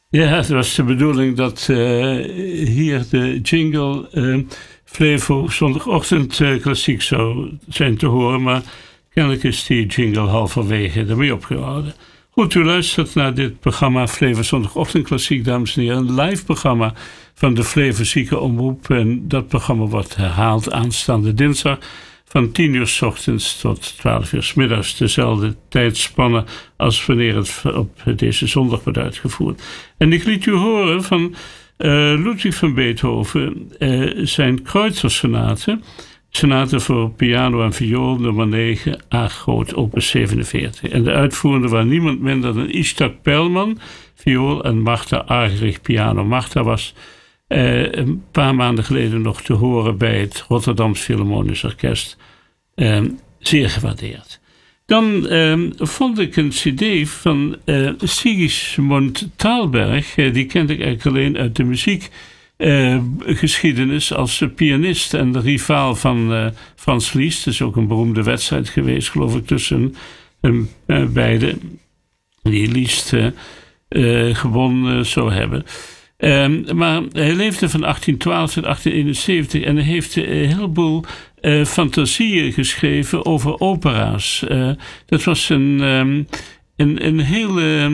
Ja, het was de bedoeling dat hier de jingle Flevo zondagochtend klassiek zou zijn te horen, maar kennelijk is die jingle halverwege ermee opgehouden. Goed, u luistert naar dit programma Flevo zondagochtend klassiek, dames en heren. Een live programma van de Flevo Zieke Omroep. En dat programma wordt herhaald aanstaande dinsdag van 10 uur 's ochtends tot 12 uur 's middags. Dezelfde tijdspanne als wanneer het op deze zondag wordt uitgevoerd. En ik liet u horen van Ludwig van Beethoven zijn Kreutzer-sonate. Sonate voor piano en viool nummer 9, A groot, opus 47. En de uitvoerende waren niemand minder dan Ishak Perlman, viool, en Martha Argerich, piano. Martha was een paar maanden geleden nog te horen bij het Rotterdams Philharmonisch Orkest. Zeer gewaardeerd. Dan vond ik een cd van Sigismund Thalberg. Die kende ik eigenlijk alleen uit de muziekgeschiedenis als pianist en de rivaal van Frans Liszt. Het is ook een beroemde wedstrijd geweest, geloof ik, tussen beiden. Die Liszt gewonnen zou hebben. Maar hij leefde van 1812 tot 1871 en hij heeft een heleboel fantasieën geschreven over opera's. Dat was een hele...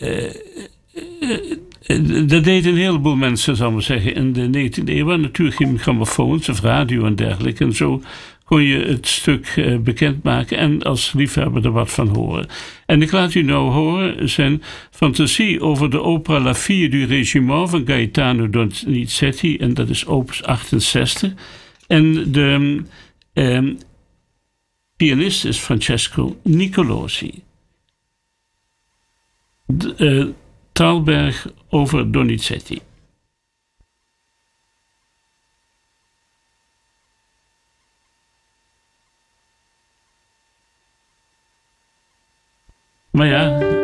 dat deden een heleboel mensen, zal ik maar zeggen, in de 19e eeuw. Natuurlijk geen grammofoons of radio en dergelijke. En zo kon je het stuk bekendmaken en als liefhebber er wat van horen. En ik laat u nou horen zijn fantasie over de opera La Fille du Régiment van Gaetano Donizetti. En dat is opus 68. En de pianist is Francesco Nicolosi. Thalberg over Donizetti. Maar ja,